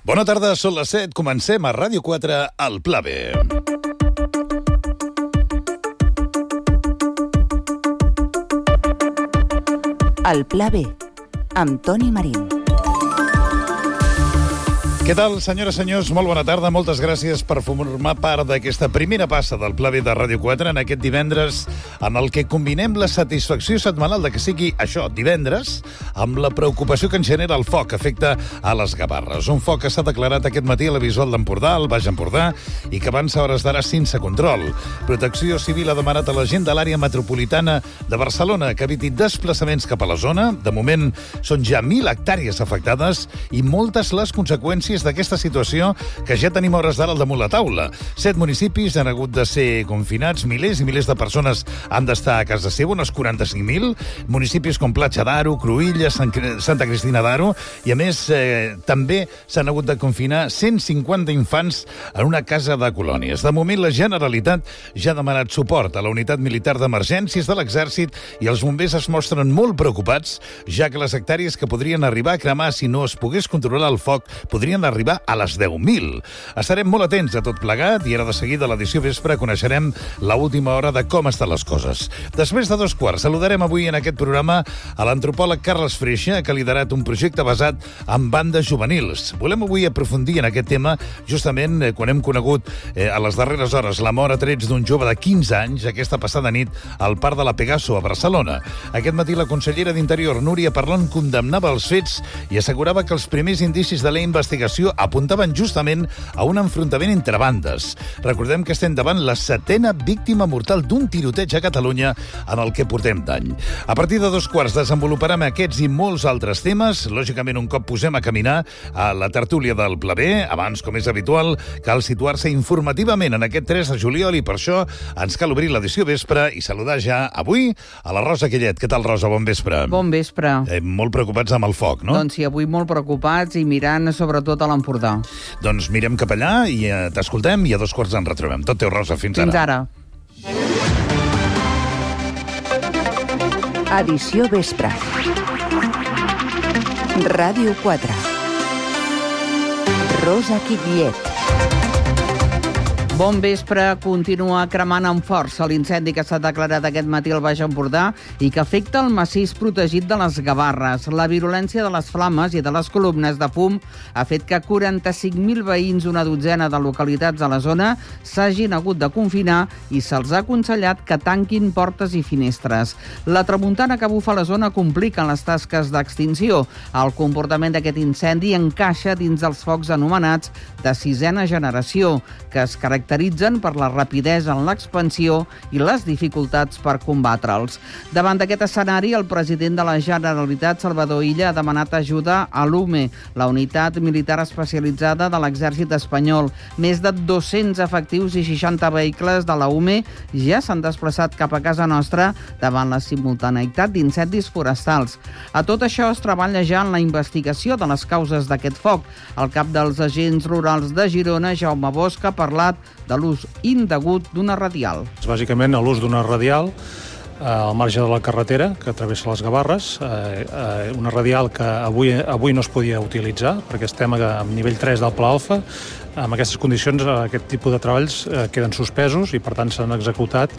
Bona tarda, són les 7. Comencem a Ràdio 4, al Pla B. El Pla B, amb Toni Marín. Què tal, senyores i senyors? Molt bona tarda. Moltes gràcies per formar part d'aquesta primera passa del Pla B de Ràdio 4 en aquest divendres en el que combinem la satisfacció setmanal de que sigui això, divendres, amb la preocupació que ens genera el foc que afecta a les Gavarres. Un foc que s'ha declarat aquest matí a la Visual d'Empordà, al Baix Empordà, i que avança a hores d'ara sense control. Protecció Civil ha demanat a la gent de l'àrea metropolitana de Barcelona que eviti desplaçaments cap a la zona. De moment són ja 1.000 hectàrees afectades i moltes les conseqüències d'aquesta situació que ja tenim hores d'ara al damunt la taula. 7 municipis han hagut de ser confinats, milers i milers de persones han d'estar a casa seva, unes 45.000, municipis com Platja d'Aro, Cruïlles, Santa Cristina d'Aro, i a més també s'han hagut de confinar 150 infants en una casa de colònies. De moment la Generalitat ja ha demanat suport a la unitat militar d'emergències de l'Exèrcit i els bombers es mostren molt preocupats, ja que les hectàrees que podrien arribar a cremar si no es pogués controlar el foc podrien arribar a les 10.000. Estarem molt atents a tot plegat i ara de seguida a l'edició vespre coneixerem l'última hora de com estan les coses. Després de 2:15 saludarem avui en aquest programa a l'antropòleg Carles Freixa, que ha liderat un projecte basat en bandes juvenils. Volem avui aprofundir en aquest tema justament quan hem conegut a les darreres hores la mort a trets d'un jove de 15 anys aquesta passada nit al Parc de la Pegaso a Barcelona. Aquest matí la consellera d'Interior, Núria Parlon, condemnava els fets i assegurava que els primers indicis de la investigació apuntaven justament a un enfrontament entre bandes. Recordem que estem davant la 7ª víctima mortal d'un tiroteig a Catalunya en el que portem d'any. A partir de 2:15 desenvoluparem aquests i molts altres temes. Lògicament, un cop posem a caminar a la tertúlia del Pla B, abans, com és habitual, cal situar-se informativament en aquest 3 de juliol i per això ens cal obrir l'edició vespre i saludar ja avui a la Rosa Quillet. Què tal, Rosa? Bon vespre. Bon vespre. Molt preocupats amb el foc, no? Doncs sí, avui molt preocupats i mirant sobretot a l'Empordà. Doncs mirem cap allà i t'escoltem i a 2:15 ens retrobem. Tot teu, Rosa, fins ara. Fins ara. Edició vespre. Ràdio 4. Rosa Quillet. Bon vespre. Continua cremant amb força l'incendi que s'ha declarat aquest matí al Baix Empordà i que afecta el massís protegit de les Gavarres. La virulència de les flames i de les columnes de fum ha fet que 45.000 veïns, una dotzena de localitats de la zona, s'hagin hagut de confinar i se'ls ha aconsellat que tanquin portes i finestres. La tramuntana que bufa a la zona complica les tasques d'extinció. El comportament d'aquest incendi encaixa dins dels focs anomenats de 6ª generació, que es caracteritzen per la rapidesa en l'expansió i les dificultats per combatre'ls. Davant d'aquest escenari, el president de la Generalitat, Salvador Illa, ha demanat ajuda a l'UME, la unitat militar especialitzada de l'Exèrcit espanyol. Més de 200 efectius i 60 vehicles de la UME ja s'han desplaçat cap a casa nostra davant la simultaneïtat d'incendis forestals. A tot això es treballa ja en la investigació de les causes d'aquest foc. El cap dels agents rurals de Girona, Jaume Bosch, ha parlat de l'ús indegut d'una radial. Bàsicament l'ús d'una radial al marge de la carretera que travessa les Gavarres, una radial que avui no es podia utilitzar perquè estem a nivell 3 del Pla Alfa. Amb aquestes condicions aquest tipus de treballs queden suspesos i per tant s'han executat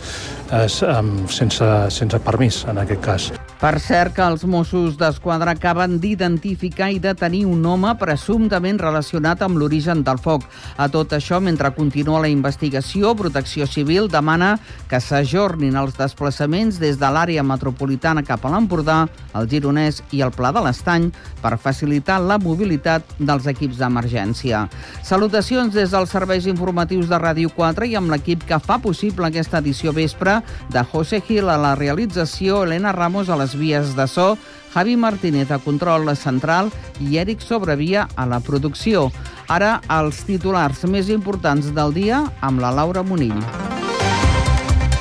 sense permís en aquest cas. Per cert que els Mossos d'Esquadra acaben d'identificar i detenir un home presumptament relacionat amb l'origen del foc. A tot això, mentre continua la investigació, Protecció Civil demana que s'ajornin els desplaçaments des de l'àrea metropolitana cap a l'Empordà, el Gironès i el Pla de l'Estany per facilitar la mobilitat dels equips d'emergència. Salutacions des dels serveis informatius de Ràdio 4 i amb l'equip que fa possible aquesta edició vespre, de José Gil a la realització, Elena Ramos a les vies de so, Javi Martínez a control central i Eric Sobrevia a la producció. Ara els titulars més importants del dia amb la Laura Monill.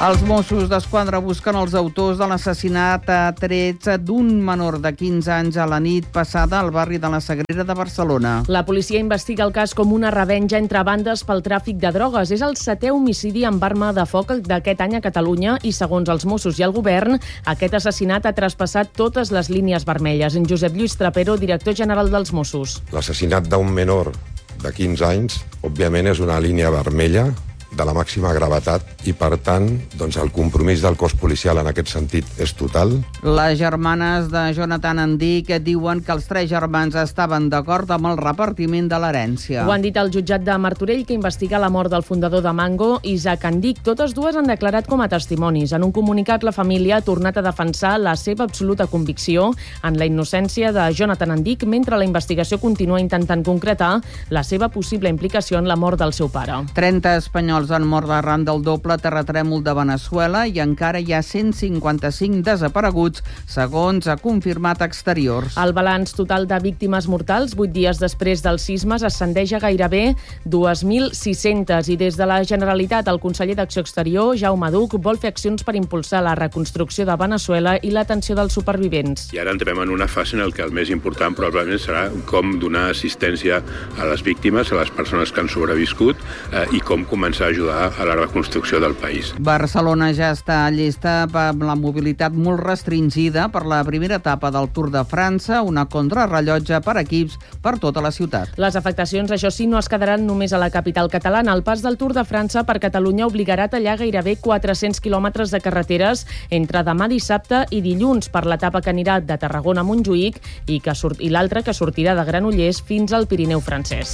Els Mossos d'Esquadra busquen els autors de l'assassinat a trets d'un menor de 15 anys a la nit passada al barri de la Sagrera de Barcelona. La policia investiga el cas com una revenja entre bandes pel tràfic de drogues. És el 7è homicidi amb arma de foc d'aquest any a Catalunya i, segons els Mossos i el govern, aquest assassinat ha traspassat totes les línies vermelles. En Josep Lluís Trapero, director general dels Mossos. L'assassinat d'un menor de 15 anys, òbviament, és una línia vermella de la màxima gravetat i, per tant, doncs el compromís del cos policial en aquest sentit és total. Les germanes de Jonathan Andic diuen que els 3 germans estaven d'acord amb el repartiment de l'herència. Ho han dit al jutjat de Martorell, que investiga la mort del fundador de Mango, Isaac Andic. Totes dues han declarat com a testimonis. En un comunicat, la família ha tornat a defensar la seva absoluta convicció en la innocència de Jonathan Andic, mentre la investigació continua intentant concretar la seva possible implicació en la mort del seu pare. 30 espanyols han mort arran del doble terratrèmol de Veneçuela i encara hi ha 155 desapareguts, segons ha confirmat Exteriors. El balanç total de víctimes mortals 8 dies després dels sismes ascendeix a gairebé 2.600 i des de la Generalitat el conseller d'Acció Exterior, Jaume Duch, vol fer accions per impulsar la reconstrucció de Veneçuela i l'atenció dels supervivents. I ara entrem en una fase en què el més important probablement serà com donar assistència a les víctimes, a les persones que han sobreviscut i com començar a ajudar a la reconstrucció del país. Barcelona ja està llista amb la mobilitat molt restringida per la primera etapa del Tour de França, una contrarrellotge per equips per tota la ciutat. Les afectacions, això sí, no es quedaran només a la capital catalana. El pas del Tour de França per Catalunya obligarà a tallar gairebé 400 quilòmetres de carreteres entre demà dissabte i dilluns per l'etapa que anirà de Tarragona a Montjuïc i l'altra que sortirà de Granollers fins al Pirineu francès.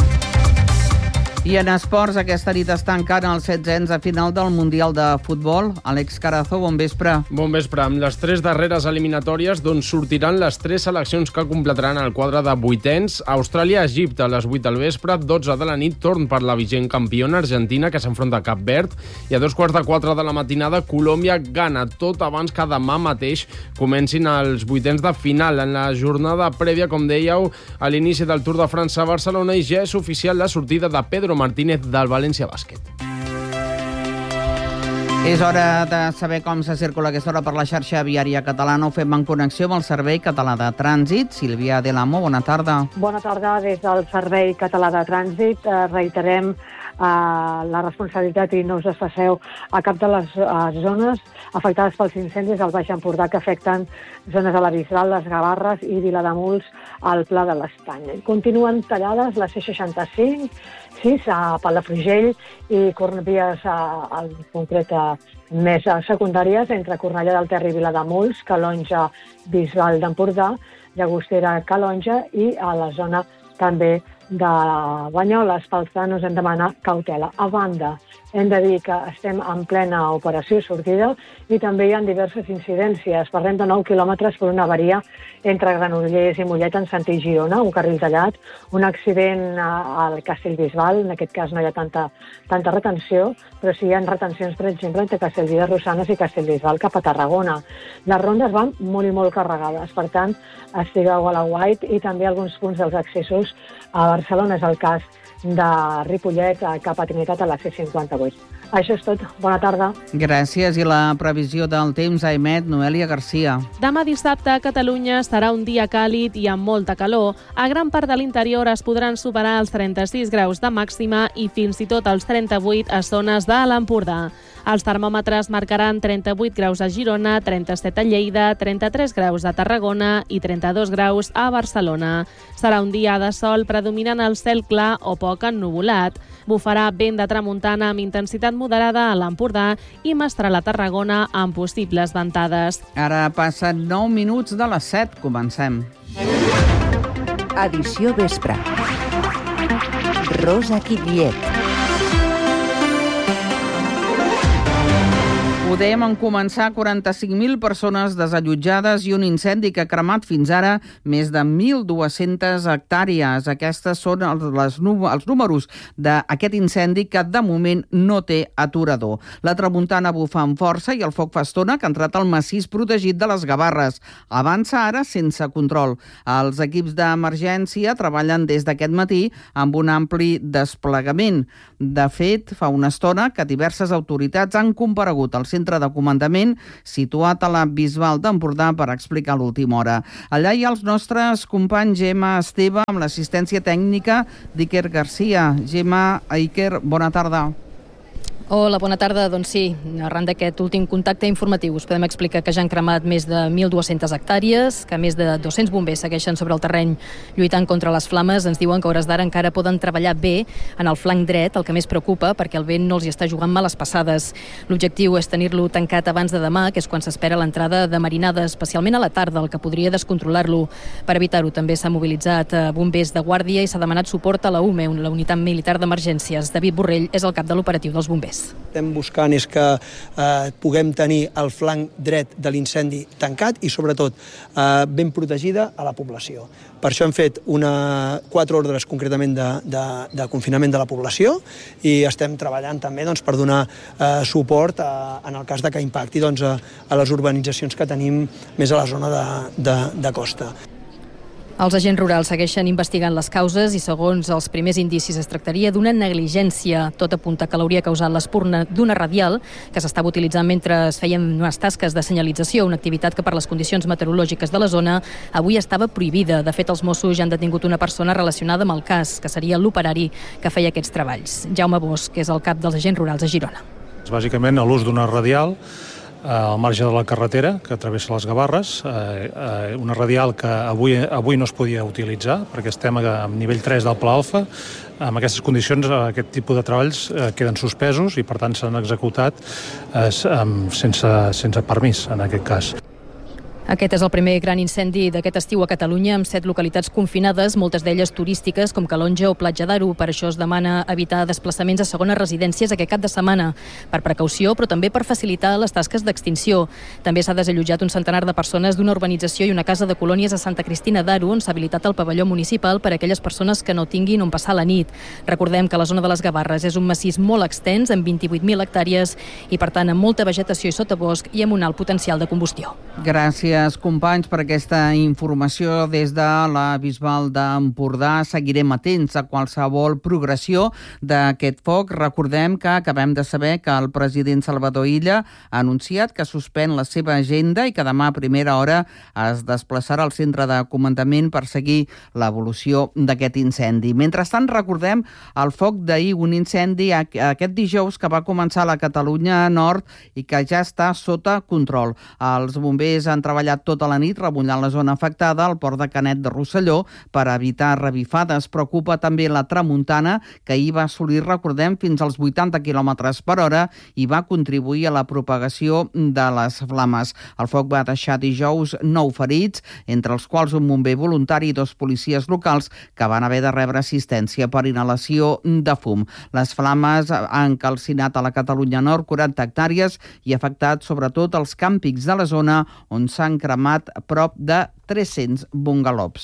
I en esports, aquesta nit es tanquen els 16 a final del Mundial de Futbol. Àlex Carazo, bon vespre. Bon vespre. Amb les 3 darreres eliminatòries d'on sortiran les 3 seleccions que completaran el quadre de vuitens. Austràlia-Egipte a les 8 del vespre, 12 de la nit, torn per la vigent campiona Argentina, que s'enfronta a Cap Verd, i a 3:45 de la matinada, Colòmbia-Ghana, tot abans que demà mateix comencin els vuitens de final. En la jornada prèvia, com dèieu, a l'inici del Tour de França a Barcelona, i ja és oficial la sortida de Pedro Martínez del València Bàsquet. És hora de saber com se circula aquesta hora per la xarxa viària catalana. Ho fem en connexió amb el Servei Català de Trànsit. Sílvia Delamo, bona tarda. Bona tarda. Des del Servei Català de Trànsit reiterem la responsabilitat i no us desfaceu a cap de les zones afectades pels incendis al Baix Empordà que afecten zones de la Bisbal, les Gavarres i Vilademuls al Pla de l'Estany. Continuen tallades la C65, 6 a Palafrugell i vies en concret més secundàries entre Cornellà del Terri i Vilademuls, Calonja, Bisbal d'Empordà, Llagostera, Calonja i a la zona també de Banyoles. Pels tant, us hem de demanar cautela. A banda, hem de dir que estem en plena operació sortida i també hi ha diverses incidències. Parlem de 9 quilòmetres per una avaria entre Granollers i Mollet en sentit Girona, un carril tallat, un accident al Castellbisbal, en aquest cas no hi ha tanta retenció, però sí hi ha retencions, per exemple, entre Castellví de Rosanes i Castellbisbal cap a Tarragona. Les rondes van molt i molt carregades, per tant, estigueu a la White i també alguns punts dels accessos a Barcelona, és el cas de Ripollet cap a Trinitat a la C58. Això és tot. Bona tarda. Gràcies. I la previsió del temps a emet Noelia Garcia. Demà dissabte a Catalunya estarà un dia càlid i amb molta calor. A gran part de l'interior es podran superar els 36 graus de màxima i fins i tot els 38 a zones de l'Empordà. Els termòmetres marcaran 38 graus a Girona, 37 a Lleida, 33 graus a Tarragona i 32 graus a Barcelona. Serà un dia de sol predominant el cel clar o poc ennuvolat. Bufarà vent de tramuntana amb intensitat moderada a l'Empordà i mestral a Tarragona amb possibles ventades. Ara passen 9 minuts de les 7. Comencem. Edició vespre. Rosa Quillet. Podem en començar 45.000 persones desallotjades i un incendi que ha cremat fins ara més de 1.200 hectàrees. Aquests són els números d'aquest incendi que de moment no té aturador. La tramuntana bufa amb força i el foc fa estona que ha entrat al massís protegit de les Gavarres. Avança ara sense control. Els equips d'emergència treballen des d'aquest matí amb un ampli desplegament. De fet, fa una estona que diverses autoritats han comparegut al centre de comandament situat a la Bisbal d'Empordà per explicar l'última hora. Allà hi ha els nostres companys Gemma Esteve amb l'assistència tècnica d'Iker Garcia. Gemma, Iker, bona tarda. Hola, bona tarda. Doncs sí, arran d'aquest últim contacte informatiu us podem explicar que ja han cremat més de 1.200 hectàrees, que més de 200 bombers segueixen sobre el terreny lluitant contra les flames. Ens diuen que a hores d'ara encara poden treballar bé en el flanc dret, el que més preocupa perquè el vent no els hi està jugant males passades. L'objectiu és tenir-lo tancat abans de demà, que és quan s'espera l'entrada de marinada, especialment a la tarda, el que podria descontrolar-lo. Per evitar-ho també s'ha mobilitzat bombers de guàrdia i s'ha demanat suport a la UME, la Unitat Militar d'Emergències. David Borrell és el cap de l'operatiu dels bombers. Estem buscant és que puguem tenir el flanc dret de l'incendi tancat i, sobretot, ben protegida a la població. Per això hem fet 4 ordres concretament de confinament de la població i estem treballant també per donar suport en el cas que impacti a les urbanitzacions que tenim més a la zona de costa. Els agents rurals segueixen investigant les causes i, segons els primers indicis, es tractaria d'una negligència. Tot apunta que l'hauria causat l'espurna d'una radial que s'estava utilitzant mentre es feien unes tasques de senyalització, una activitat que per les condicions meteorològiques de la zona avui estava prohibida. De fet, els Mossos ja han detingut una persona relacionada amb el cas, que seria l'operari que feia aquests treballs. Jaume Bosch, que és el cap dels agents rurals a Girona. Bàsicament, a l'ús d'una radial al marge de la carretera que travessa les Gavarres, una radial que avui no es podia utilitzar perquè estem a nivell 3 del Pla Alfa. En aquestes condicions aquest tipus de treballs queden suspesos i per tant s'han executat sense permís en aquest cas. Aquest és el primer gran incendi d'aquest estiu a Catalunya, amb 7 localitats confinades, moltes d'elles turístiques, com Calonge o Platja d'Aro. Per això es demana evitar desplaçaments a segones residències aquest cap de setmana, per precaució, però també per facilitar les tasques d'extinció. També s'ha desallotjat un centenar de persones d'una urbanització i una casa de colònies a Santa Cristina d'Aro, on s'ha habilitat el pavelló municipal per a aquelles persones que no tinguin on passar la nit. Recordem que la zona de les Gavarres és un massís molt extens, amb 28.000 hectàrees, i per tant amb molta vegetació i sotabosc i amb un alt potencial de combustió. Gràcies, companys, per aquesta informació des de la Bisbal d'Empordà. Seguirem atents a qualsevol progressió d'aquest foc. Recordem que acabem de saber que el president Salvador Illa ha anunciat que suspèn la seva agenda i que demà a primera hora es desplaçarà al centre de comandament per seguir l'evolució d'aquest incendi. Mentrestant, recordem el foc d'ahir, un incendi aquest dijous que va començar a la Catalunya Nord i que ja està sota control. Els bombers han treballat tota la nit remullant la zona afectada al port de Canet de Rosselló per evitar revifades. Preocupa també la tramuntana, que ahir va assolir, recordem, fins als 80 km/h i va contribuir a la propagació de les flames. El foc va deixar dijous 9 ferits, entre els quals un bomber voluntari i 2 policies locals que van haver de rebre assistència per inhalació de fum. Les flames han calcinat a la Catalunya Nord 40 hectàrees i afectat sobretot els càmpings de la zona on s'han cremat prop de 300 bungalows.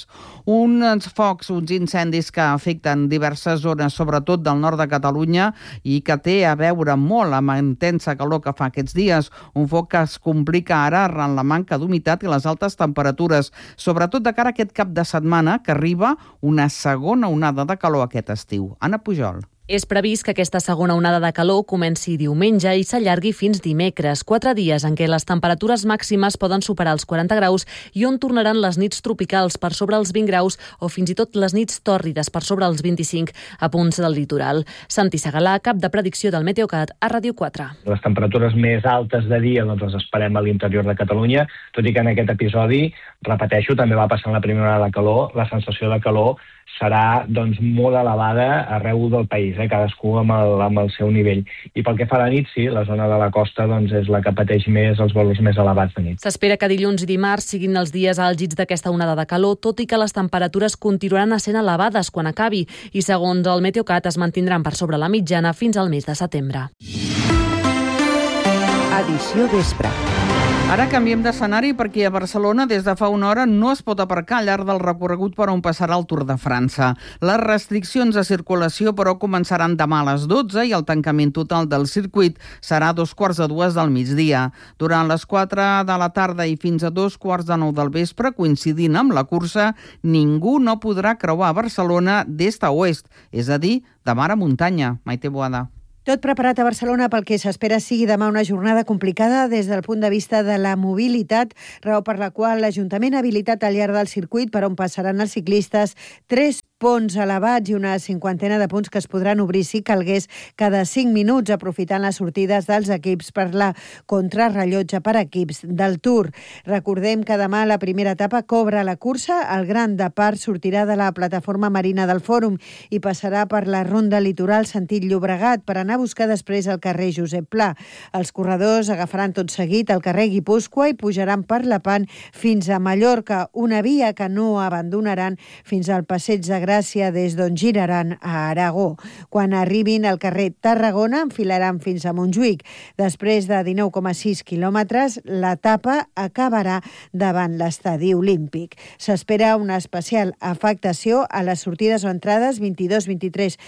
Uns focs, uns incendis que afecten diverses zones, sobretot del nord de Catalunya, i que té a veure molt amb la intensa calor que fa aquests dies. Un foc que es complica ara arran la manca d'humitat i les altes temperatures, sobretot de cara a aquest cap de setmana que arriba una segona onada de calor aquest estiu. Anna Pujol. És previst que aquesta segona onada de calor comenci diumenge i s'allargui fins dimecres, 4 dies en què les temperatures màximes poden superar els 40 graus i on tornaran les nits tropicals per sobre els 20 graus o fins i tot les nits tòrrides per sobre els 25 a punts del litoral. Santi Segalà, cap de predicció del Meteocat, a Ràdio 4. Les temperatures més altes de dia les esperem a l'interior de Catalunya, tot i que en aquest episodi, repeteixo, també va passar en la primera hora de calor, la sensació de calor serà molt elevada arreu del país, cadascú amb el seu nivell. I pel que fa a la nit, sí, la zona de la costa és la que pateix més els valors més elevats de nit. S'espera que dilluns i dimarts siguin els dies àlgids d'aquesta onada de calor, tot i que les temperatures continuaran essent elevades quan acabi i, segons el Meteocat, es mantindran per sobre la mitjana fins al mes de setembre. edició vespre. Ara canviem d'escenari perquè a Barcelona des de fa una hora no es pot aparcar al llarg del recorregut per on passarà el Tour de França. Les restriccions de circulació, però, començaran demà a les 12 i el tancament total del circuit serà a 2:45 del migdia. Durant les 4 de la tarda i fins a 2:45 del vespre, coincidint amb la cursa, ningú no podrà creuar Barcelona d'est a oest, és a dir, de mar a muntanya. Maite Boada. Tot preparat a Barcelona pel que s'espera sigui demà una jornada complicada des del punt de vista de la mobilitat, raó per la qual l'Ajuntament ha habilitat al llarg del circuit per on passaran els ciclistes 3 ponts elevats i una 50ena de punts que es podran obrir si calgués cada 5 minuts, aprofitant les sortides dels equips per la contrarrellotge per equips del Tour. Recordem que demà la primera etapa cobra la cursa. El Gran Depart sortirà de la plataforma marina del Fòrum i passarà per la ronda litoral sentit Llobregat per anar a buscar després el carrer Josep Pla. Els corredors agafaran tot seguit el carrer Guipúscoa i pujaran per Lepant fins a Mallorca, una via que no abandonaran fins al Passeig de Gràcia des d'on giraran a Aragó. Quan arribin al carrer Tarragona enfilaran fins a Montjuïc. Després de 19,6 quilòmetres, l'etapa acabarà davant l'estadi olímpic. S'espera una especial afectació a les sortides o entrades 22, 23,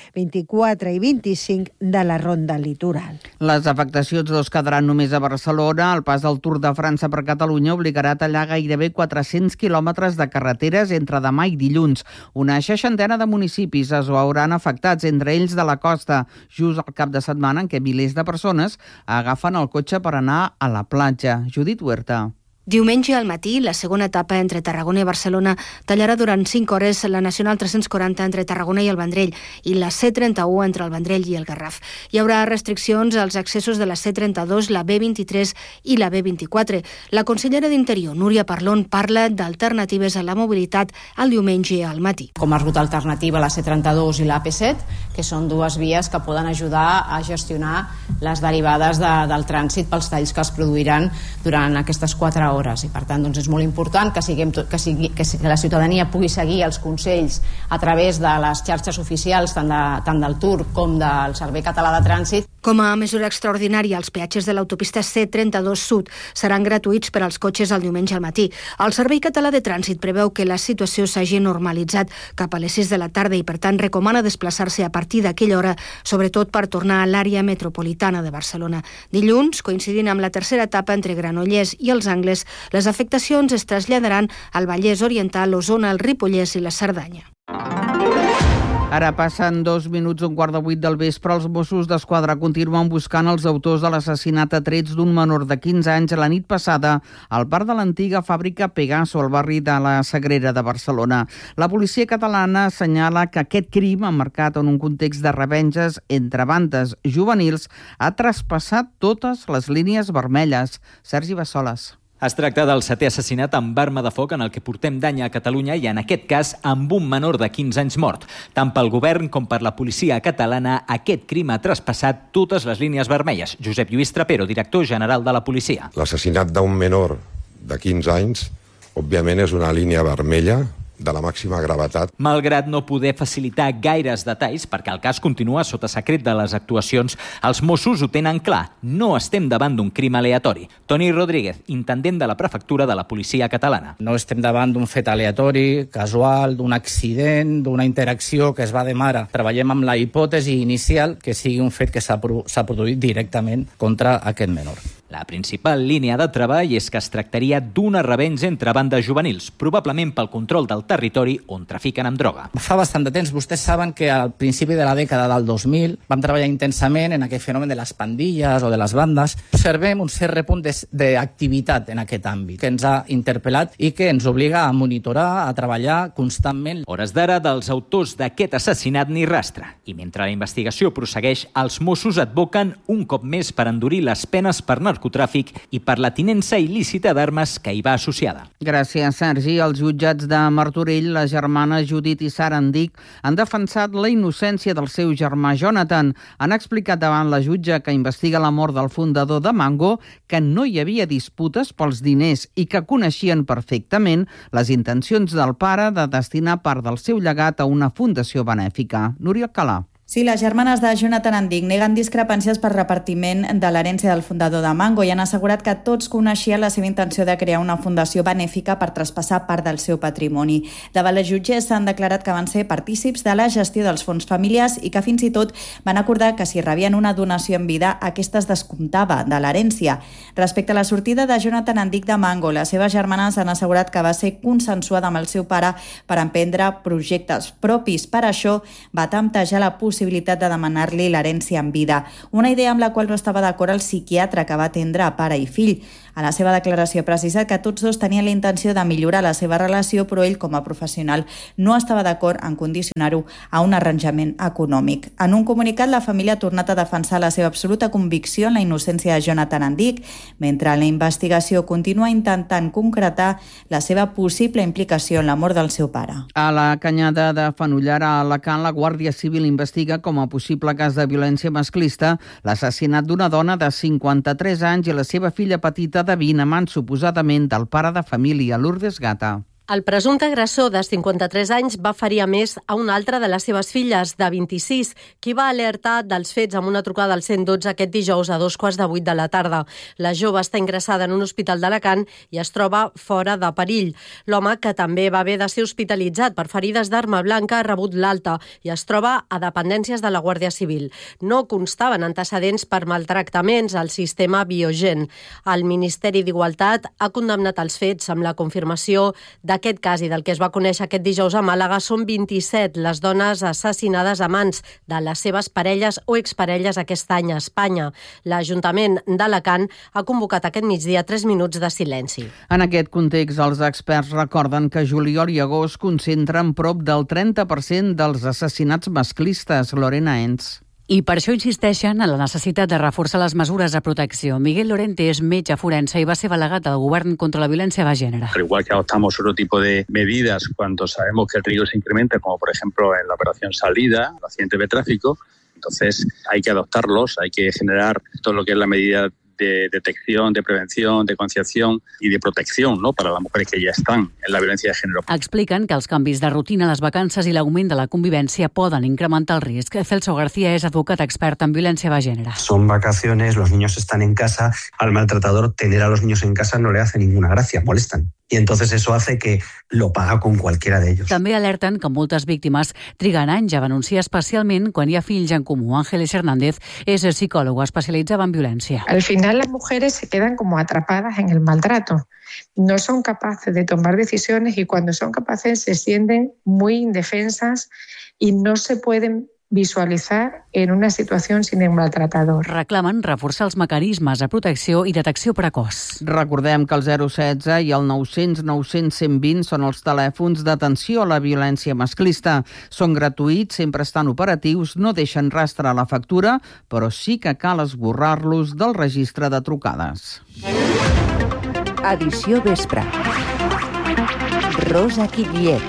24 i 25 de la ronda litoral. Les afectacions no es quedaran només a Barcelona. El pas del Tour de França per Catalunya obligarà a tallar gairebé 400 quilòmetres de carreteres entre demà i dilluns. Una 60 de municipis es veuran afectats, entre ells de la costa, just al cap de setmana en què milers de persones agafen el cotxe per anar a la platja. Judit Huerta. Diumenge al matí, la segona etapa entre Tarragona i Barcelona tallarà durant 5 hores la Nacional 340 entre Tarragona i el Vendrell i la C31 entre el Vendrell i el Garraf. Hi haurà restriccions als accessos de la C32, la B23 i la B24. La consellera d'Interior, Núria Parlon, parla d'alternatives a la mobilitat el diumenge al matí. Com a ruta alternativa la C32 i la AP7, que són dues vies que poden ajudar a gestionar les derivades del trànsit pels talls que es produiran durant aquestes 4 hores. I per tant és molt important que la ciutadania pugui seguir els consells a través de les xarxes oficials tant del Tour com del Servei Català de Trànsit. Com a mesura extraordinària, els peatges de l'autopista C32 Sud seran gratuïts per als cotxes el diumenge al matí. El Servei Català de Trànsit preveu que la situació s'hagi normalitzat cap a les 6 de la tarda i, per tant, recomana desplaçar-se a partir d'aquella hora, sobretot per tornar a l'àrea metropolitana de Barcelona. Dilluns, coincidint amb la tercera etapa entre Granollers i els Angles, les afectacions es traslladaran al Vallès Oriental, Osona, el Ripollès i la Cerdanya. Ara passen 2 minuts, 7:15 del vespre. Els Mossos d'Esquadra continuen buscant els autors de l'assassinat a trets d'un menor de 15 anys la nit passada al parc de l'antiga fàbrica Pegaso, al barri de la Sagrera de Barcelona. La policia catalana assenyala que aquest crim, emmarcat en un context de revenges entre bandes juvenils, ha traspassat totes les línies vermelles. Sergi Bassoles. Es tracta del 7è assassinat amb arma de foc en el que portem d'any a Catalunya i, en aquest cas, amb un menor de 15 anys mort. Tant pel govern com per la policia catalana, aquest crim ha traspassat totes les línies vermelles. Josep Lluís Trapero, director general de la policia. L'assassinat d'un menor de 15 anys, òbviament, és una línia vermella de la màxima gravetat. Malgrat no poder facilitar gaires detalls, perquè el cas continua sota secret de les actuacions, els Mossos ho tenen clar. No estem davant d'un crim aleatori. Toni Rodríguez, intendent de la prefectura de la policia catalana. No estem davant d'un fet aleatori, casual, d'un accident, d'una interacció que es va de mare. Treballem amb la hipòtesi inicial que sigui un fet que s'ha produït directament contra aquest menor. La principal línia de treball és que es tractaria d'una revenja entre bandes juvenils, probablement pel control del territori on trafiquen amb droga. Fa bastant de temps, vostès saben que al principi de la dècada del 2000 vam treballar intensament en aquest fenomen de les pandilles o de les bandes. Observem un cert repunt d'activitat en aquest àmbit, que ens ha interpel·lat i que ens obliga a monitorar, a treballar constantment. Hores d'ara, dels autors d'aquest assassinat ni rastre. I mentre la investigació prossegueix, els Mossos advoquen un cop més per endurir les penes per narcotràfic i per la tinença il·lícita d'armes que hi va associada. Gràcies, Sergi. Els jutjats de Martorell, la germana Judit i Sara Andic, han defensat la innocència del seu germà Jonathan. Han explicat davant la jutge que investiga la mort del fundador de Mango que no hi havia disputes pels diners i que coneixien perfectament les intencions del pare de destinar part del seu llegat a una fundació benèfica. Núria Calà. Sí, les germanes de Jonathan Andic neguen discrepàncies per repartiment de l'herència del fundador de Mango i han assegurat que tots coneixien la seva intenció de crear una fundació benèfica per traspassar part del seu patrimoni. Davant la jutgessa han declarat que van ser partícips de la gestió dels fons familiars i que fins i tot van acordar que si rebien una donació en vida, aquesta es descomptava de l'herència. Respecte a la sortida de Jonathan Andic de Mango, les seves germanes han assegurat que va ser consensuada amb el seu pare per emprendre projectes propis. Per això va temptejar la possibilitat de demanar-li l'herència en vida, una idea amb la qual no estava d'acord el psiquiatre que va atendre a pare i fill. A la seva declaració ha precisat que tots dos tenien la intenció de millorar la seva relació, però ell, com a professional, no estava d'acord en condicionar-ho a un arranjament econòmic. En un comunicat, la família ha tornat a defensar la seva absoluta convicció en la innocència de Jonathan Andic, mentre la investigació continua intentant concretar la seva possible implicació en la mort del seu pare. A la Canyada de Fenollar, a Alacant, la Guàrdia Civil investiga com a possible cas de violència masclista l'assassinat d'una dona de 53 anys i la seva filla petita de 20 a mans suposadament del pare de família, Lourdes Gata. El presumpte agressor de 53 anys va ferir a més a una altra de les seves filles, de 26, qui va alertar dels fets amb una trucada al 112 aquest dijous a 7:45 de la tarda. La jove està ingressada en un hospital d'Alacant i es troba fora de perill. L'home, que també va haver de ser hospitalitzat per ferides d'arma blanca, ha rebut l'alta i es troba a dependències de la Guàrdia Civil. No constaven antecedents per maltractaments al sistema Biogen. El Ministeri d'Igualtat ha condemnat els fets amb la confirmació d'aquest cas i del que es va conèixer aquest dijous a Màlaga. Són 27 les dones assassinades a mans de les seves parelles o exparelles aquest any a Espanya. L'Ajuntament d'Alacant ha convocat aquest migdia 3 minuts de silenci. En aquest context, els experts recorden que juliol i agost concentren prop del 30% dels assassinats masclistes. Lorena Ens. I per això insisteixen en la necessitat de reforçar les mesures de protecció. Miguel Lorente és metge forense i va ser delegat del Govern contra la Violencia de Gènere. Al igual que adoptamos otro tipo de medidas cuando sabemos que el riesgo se incrementa, como por ejemplo en la operación salida, el accidente de tráfico, entonces hay que adoptarlos, hay que generar todo lo que es la medida de detección, de prevención, de concienciación y de protección, ¿no?, para las mujeres que ya están en la violencia de género. Expliquen que els canvis de rutina, les vacances i l'augment de la convivència poden incrementar el risc. Celso García és advocat expert en violència de gènere. Son vacaciones, los niños están en casa, al maltratador tener a los niños en casa no le hace ninguna gracia, molestan. Y entonces eso hace que lo paga con cualquiera de ellos. També alerten que moltes víctimes triguen anys a denunciar, especialment quan hi ha fills en comú. Ángeles Hernández és psicòloga especialitzada en violència. Al final las mujeres se quedan como atrapadas en el maltrato. No son capaces de tomar decisiones y cuando son capaces se sienten muy indefensas y no se pueden visualitzar en una situació sin un maltratador. Reclamen reforçar els mecanismes de protecció i detecció precoç. Recordem que el 016 i el 900 900 120 són els telèfons d'atenció a la violència masclista. Són gratuïts, sempre estan operatius, no deixen rastre a la factura, però sí que cal esborrar-los del registre de trucades. Edició vespre. Rosa Quillet.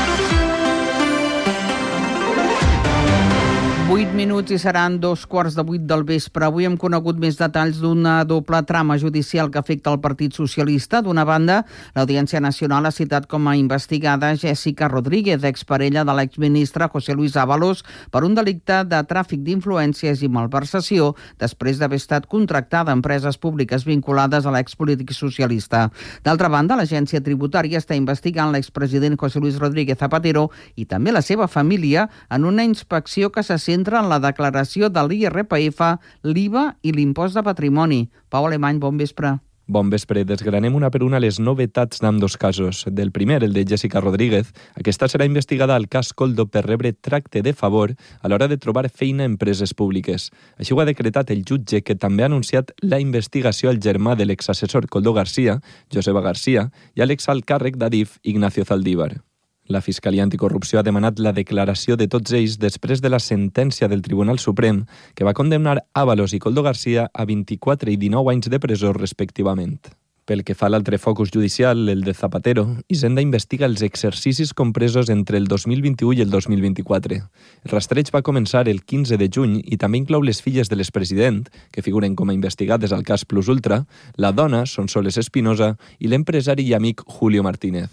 8 minuts i seran 7:45 del vespre. Avui hem conegut més detalls d'una doble trama judicial que afecta el Partit Socialista. D'una banda, l'Audiència Nacional ha citat com a investigada Jessica Rodríguez, exparella de l'exministre José Luis Ábalos, per un delicte de tràfic d'influències i malversació després d'haver estat contractada a empreses públiques vinculades a l'expolític socialista. D'altra banda, l'Agència Tributària està investigant l'expresident José Luis Rodríguez Zapatero i també la seva família en una inspecció que se centra en la declaració de l'IRPF, l'IVA i l'impost de patrimoni. Pau Alemany, bon vespre. Bon vespre. Desgranem una per una les novetats d'ambdós casos. Del primer, el de Jessica Rodríguez, aquesta serà investigada al cas Koldo per rebre tracte de favor a l'hora de trobar feina a empreses públiques. Així ho ha decretat el jutge, que també ha anunciat la investigació al germà de l'exassessor Koldo García, Joseba García, i a l'exalt càrrec d'Adif, Ignacio Zaldívar. La Fiscalia Anticorrupció ha demanat la declaració de tots ells després de la sentència del Tribunal Suprem, que va condemnar Ábalos i Koldo García a 24 i 19 anys de presó, respectivament. Pel que fa a l'altre focus judicial, el de Zapatero, Hisenda investiga els exercicis compresos entre el 2021 i el 2024. El rastreig va començar el 15 de juny i també inclou les filles de l'expresident, que figuren com a investigades al cas Plus Ultra, la dona, Sonsoles Espinosa, i l'empresari i amic Julio Martínez.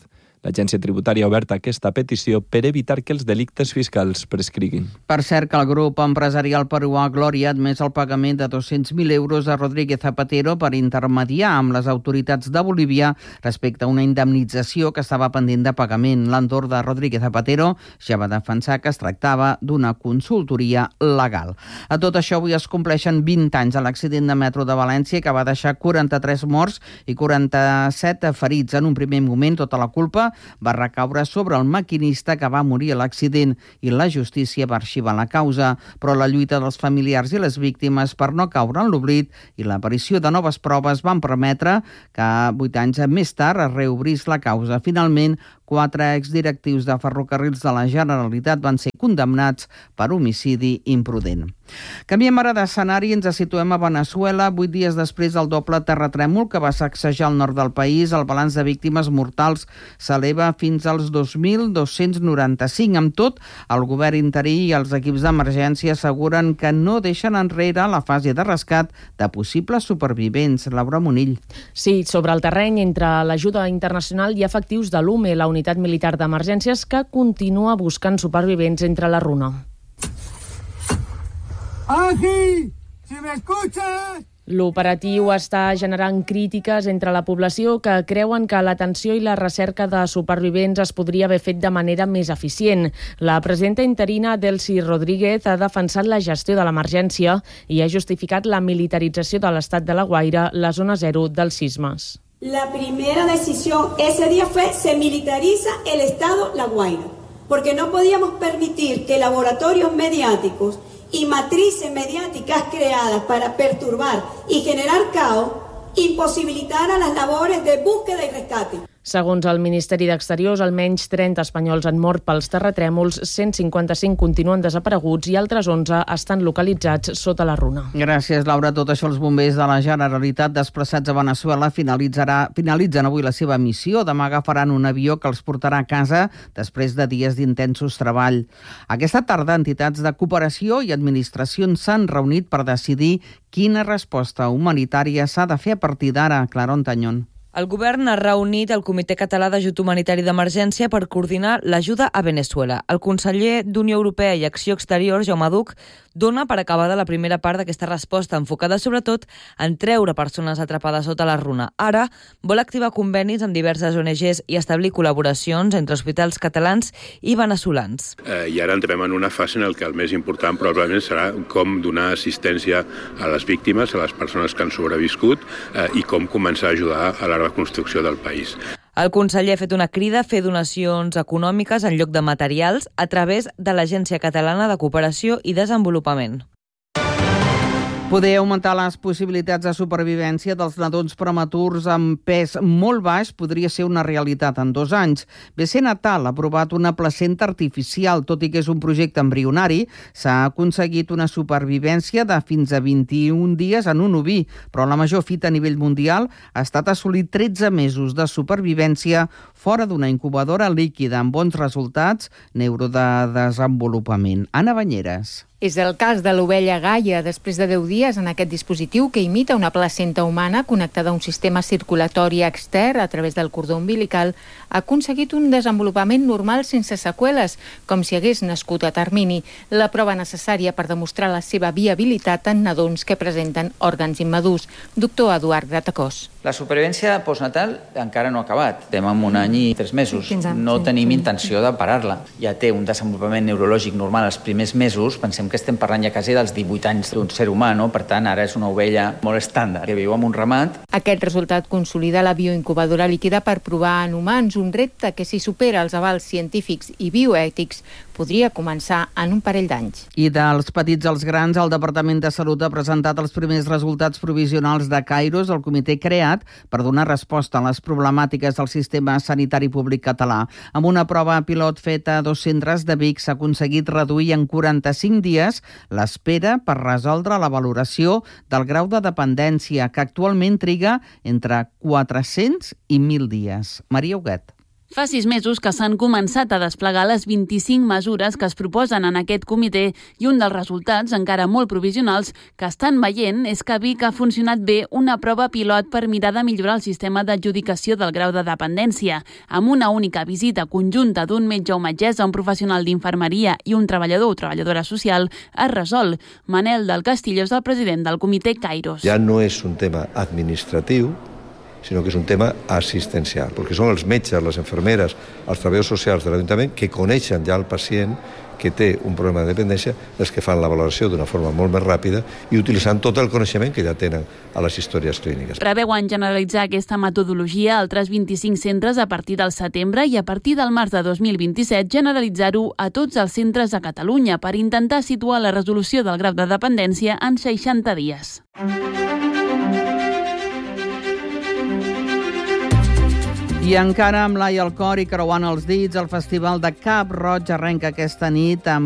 L'Agència Tributària ha obert aquesta petició per evitar que els delictes fiscals prescriguin. Per cert, que el grup empresarial peruà Glòria ha admès el pagament de 200.000 euros a Rodríguez Zapatero per intermediar amb les autoritats de Bolívia respecte a una indemnització que estava pendent de pagament. L'entorn de Rodríguez Zapatero ja va defensar que es tractava d'una consultoria legal. A tot això, avui es compleixen 20 anys a l'accident de metro de València que va deixar 43 morts i 47 ferits. En un primer moment, tota la culpa va recaure sobre el maquinista que va morir a l'accident i la justícia va arxivar la causa, però la lluita dels familiars i les víctimes per no caure en l'oblit i l'aparició de noves proves van permetre que 8 anys més tard es reobrís la causa. Finalment, 4 exdirectius de Ferrocarrils de la Generalitat van ser condemnats per homicidi imprudent. Canviem ara d'escenari i ens situem a Veneçuela. 8 dies després del doble terratrèmol que va sacsejar el nord del país, el balanç de víctimes mortals s'eleva fins als 2.295. Amb tot, el govern interí i els equips d'emergència asseguren que no deixen enrere la fase de rescat de possibles supervivents. Laura Monill. Sí, sobre el terreny, entre l'ajuda internacional i efectius de l'UME, la unitat militar d'emergències, que continua buscant supervivents entre la runa. Ángel, si me escuchas... L'operatiu està generant crítiques entre la població que creuen que l'atenció i la recerca de supervivents es podria haver fet de manera més eficient. La presidenta interina Delcy Rodríguez ha defensat la gestió de l'emergència i ha justificat la militarització de l'estat de La Guaira, la zona zero dels sismes. La primera decisión ese día fue se militariza el estado La Guaira, porque no podíamos permitir que laboratorios mediáticos y matrices mediáticas creadas para perturbar y generar caos imposibilitaran las labores de búsqueda y rescate. Segons el Ministeri d'Exteriors, almenys 30 espanyols han mort pels terratrèmols, 155 continuen desapareguts i altres 11 estan localitzats sota la runa. Gràcies, Laura. Tot això, els bombers de la Generalitat desplaçats a Veneçuela finalitzen avui la seva missió. Demà agafaran un avió que els portarà a casa després de dies d'intensos treball. Aquesta tarda, entitats de cooperació i administracions s'han reunit per decidir quina resposta humanitària s'ha de fer a partir d'ara. Clara Ontañón. El govern ha reunit el Comitè Català d'Ajut Humanitari d'Emergència per coordinar l'ajuda a Veneçuela. El conseller d'Unió Europea i Acció Exterior, Jaume Duch, dona per acabada la primera part d'aquesta resposta, enfocada sobretot en treure persones atrapades sota la runa. Ara vol activar convenis amb diverses ONGs i establir col·laboracions entre hospitals catalans i veneçolans. I ara entrem en una fase en què el més important probablement serà com donar assistència a les víctimes, a les persones que han sobreviscut i com començar a ajudar a la reconstrucció del país. El conseller ha fet una crida a fer donacions econòmiques en lloc de materials a través de l'Agència Catalana de Cooperació i Desenvolupament. Poder augmentar les possibilitats de supervivència dels nadons prematurs amb pes molt baix podria ser una realitat en 2 anys. BC Natal ha aprovat una placenta artificial. Tot i que és un projecte embrionari, s'ha aconseguit una supervivència de fins a 21 dies en un oví, però la major fita a nivell mundial ha estat assolir 13 mesos de supervivència fora d'una incubadora líquida amb bons resultats neurodesenvolupament. Anna Banyeres. És el cas de l'ovella Gaia, després de 10 dies en aquest dispositiu que imita una placenta humana connectada a un sistema circulatori extern a través del cordó umbilical, ha aconseguit un desenvolupament normal sense seqüeles, com si hagués nascut a termini, la prova necessària per demostrar la seva viabilitat en nadons que presenten òrgans immadurs. Doctor Eduard Gratacós. La supervivència postnatal encara no ha acabat. Estem en 1 any i 3 mesos. No tenim intenció de parar-la. Ja té un desenvolupament neurològic normal els primers mesos. Pensem que estem parlant ja quasi dels 18 anys d'un ser humà, no? Per tant, ara és una ovella molt estàndard, que viu en un ramat. Aquest resultat consolida la bioincubadora líquida per provar en humans un repte que, si supera els avals científics i bioètics, podria començar en un parell d'anys. I dels petits als grans, el Departament de Salut ha presentat els primers resultats provisionals de Kairos, el comitè creat per donar resposta a les problemàtiques del sistema sanitari públic català. Amb una prova pilot feta a 2 centres de Vic s'ha aconseguit reduir en 45 dies l'espera per resoldre la valoració del grau de dependència, que actualment triga entre 400 i 1.000 dies. Maria Huguet. Fa 6 mesos que s'han començat a desplegar les 25 mesures que es proposen en aquest comitè i un dels resultats, encara molt provisionals, que estan veient és que a Vic ha funcionat bé una prova pilot per mirar de millorar el sistema d'adjudicació del grau de dependència. Amb una única visita conjunta d'un metge o metgessa, un professional d'infermeria i un treballador o treballadora social es resol. Manel del Castillo és el president del comitè Kairos. Ja no és un tema administratiu, sinó que és un tema assistencial, perquè són els metges, les infermeres, els treballadors socials de l'Ajuntament que coneixen ja el pacient que té un problema de dependència, els que fan la valoració d'una forma molt més ràpida i utilitzant tot el coneixement que ja tenen a les històries clíniques. Preveuen generalitzar aquesta metodologia a altres 25 centres a partir del setembre i a partir del març de 2027 generalitzar-ho a tots els centres de Catalunya per intentar situar la resolució del grau de dependència en 60 dies. I encara amb l'ai al cor i creuant els dits, el Festival de Cap Roig arrenca aquesta nit amb